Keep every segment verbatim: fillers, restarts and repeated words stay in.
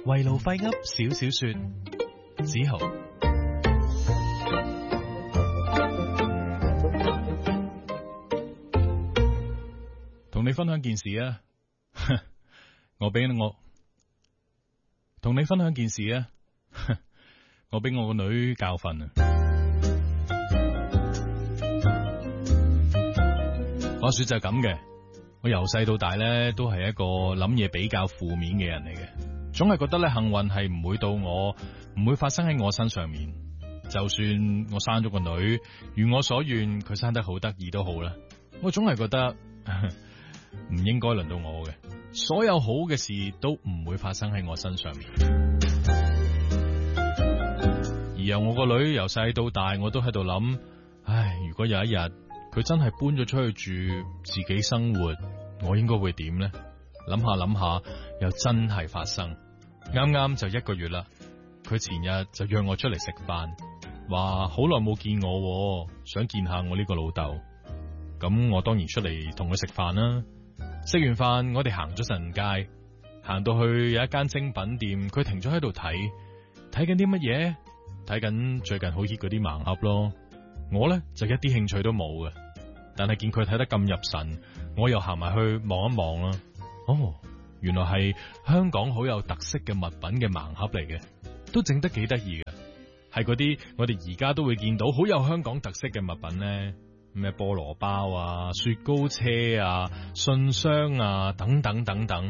圍爐廢噏少少說，子豪。同你分享件事啊，我俾我同你分享件事啊，我俾我個女教訓啊。話說就係咁嘅，我由細到大咧都係一個諗嘢比較負面嘅人嚟嘅，總係覺得咧幸運係唔會到我，唔會發生喺我身上面。就算我生咗個女，如我所願，佢生得好得意都好啦，我總係覺得唔應該輪到我嘅，所有好嘅事都唔會發生喺我身上面。而由我個女由細到大，我都喺度諗，唉，如果有一日佢真係搬咗出去住，自己生活，我應該會點呢？諗下諗下，又真係發生。啱啱就一個月啦，佢前日就約我出嚟食飯，話好耐冇見我，想見下我呢個老豆。咁我當然出嚟同佢食飯啦。食完飯，我哋行咗陣街，行到去有一間精品店，佢停咗喺度睇，睇緊啲乜嘢？睇緊最近好 hit 嗰啲盲盒咯。我呢就一啲興趣都冇嘅，但係見佢睇得咁入神，我又行埋去望一望啦。哦，原來係香港好有特色嘅物品嘅盲盒嚟嘅，都整得幾得意嘅，係嗰啲我哋而家都會見到好有香港特色嘅物品呢。咩菠蘿包啊、雪糕車啊、信箱啊等等等等。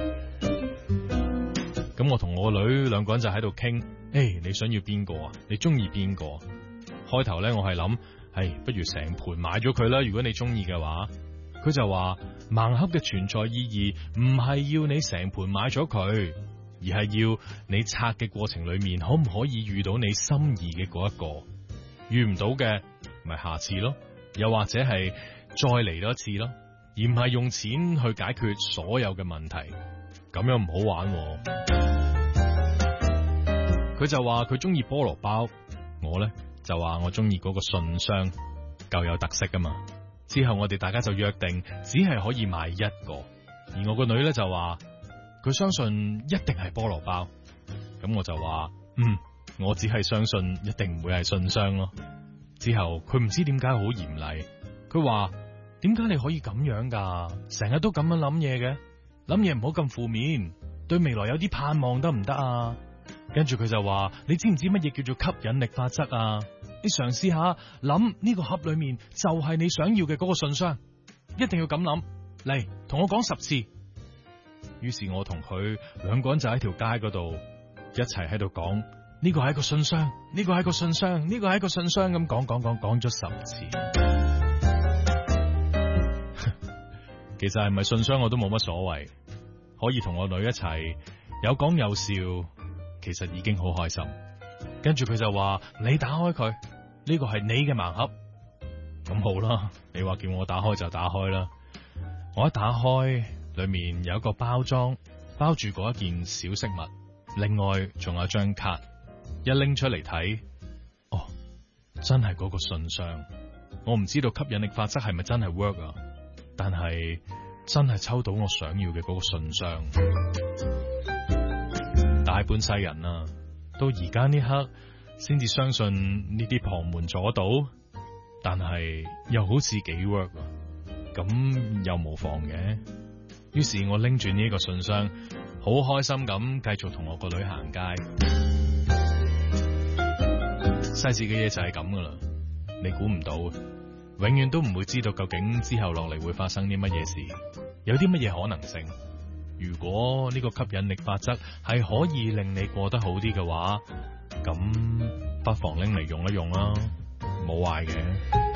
咁我同我個女兩個人就喺度傾，誒、hey, 你想要邊個啊？你中意邊個？開頭咧我係諗，係不如成盤買咗佢啦。如果你中意嘅話，佢就話盲盒嘅存在意義唔係要你成盤買咗佢，而係要你拆嘅過程裏面可唔可以遇到你心儀嘅嗰一個？遇唔到嘅咪下次咯。又或者係再嚟多一次咯，而唔係用錢去解決所有嘅問題，咁樣唔好玩喎。佢就話佢中意菠蘿包，我呢就話我中意嗰個信箱，夠有特色噶嘛。之後我哋大家就約定只係可以買一個，而我個女呢就話佢相信一定係菠蘿包，咁我就話嗯，我只係相信一定唔會係信箱咯。之後佢唔知點解好嚴厲，佢話點解你可以咁樣噶？成日都咁樣諗嘢嘅，諗嘢唔好咁負面，對未來有啲盼望得唔得啊？跟住佢就話你知唔知乜嘢叫做吸引力法則啊？你嘗試下諗呢個盒裏面就係你想要嘅嗰個信箱，一定要咁諗，嚟同我講十次。於是我同佢兩個人就喺條街嗰度一齊喺度講。呢個係一個信箱，呢個係一個信箱，呢個係一個信箱，咁講講講講咗十次。其實係咪信箱我都冇乜所謂，可以同我女一齊有講有笑，其實已經好開心。跟住佢就話你打開佢，呢個係你嘅盲盒。咁好啦，你話叫我打開就打開啦。我一打開，裏面有一個包裝，包住嗰一件小飾物，另外仲有張卡。一拎出嚟睇，哦，真係嗰個信箱。我唔知道吸引力法則係咪真係 work 啊，但係真係抽到我想要嘅嗰個信箱。大半世人啊，到而家呢刻先至相信呢啲旁門左道，但係又好似幾 work 啊，咁又無妨嘅。於是我拎住呢個信箱，好開心咁繼續同我個女行街。世事嘅嘢就係咁噶啦，你估唔到，永遠都唔會知道究竟之後落嚟會發生啲乜嘢事，有啲乜嘢可能性。如果呢個吸引力法則係可以令你過得好啲嘅話，咁不妨拎嚟用一用啦，冇壞嘅。